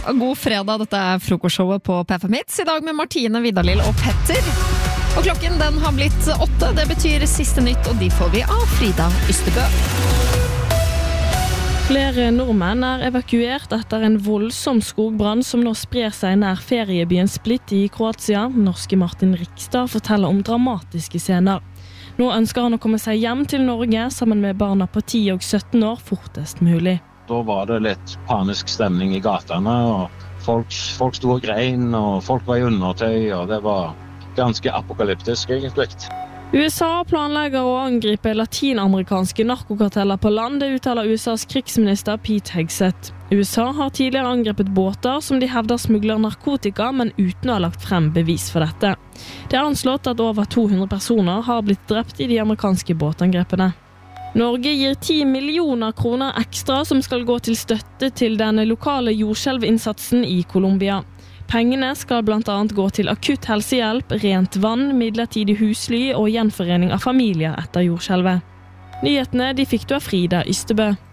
God fredag, dette frokostshowet på PFM Hits. I dag med Martine, Vidalil og Petter. Og klokken den har blitt 8, det betyr siste nytt, og de får vi av Frida Ystebø. Flere nordmenn evakuert etter en voldsom skogbrann som nå sprer seg nær feriebyen Split i Kroatia. Norske Martin Rikstad forteller om dramatiske scener. Nå ønsker han å komme seg hjem til Norge sammen med barna på 10 og 17 år fortest mulig. Da var det litt panisk stemning i gatene, og folk sto og grein, og folk var i undertøy, og det var ganske apokalyptisk egentlig. USA planlegger å angripe latinamerikanske narkokarteller på land, det uttaler USAs krigsminister Pete Hegseth. USA har tidligere angrepet båter som de hevder smugler narkotika, men uten å ha lagt frem bevis for dette. Det er anslått at over 200 personer har blitt drept i de amerikanske båtangrepene. Norge gir 10 millioner kroner ekstra som skal gå til støtte til den lokale jordskjelvinnsatsen i Colombia. Pengene skal blant annet gå til akutt helsehjelp, rent vann, midlertidig husly og gjenforening av familier etter jordskjelvet. Nyhetene de fikk du av Frida Ystebø.